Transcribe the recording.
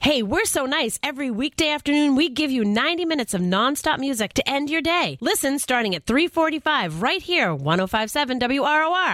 Hey, we're so nice. Every weekday afternoon, we give you 90 minutes of nonstop music to end your day. Listen starting at 3:45 right here, 105.7 WROR.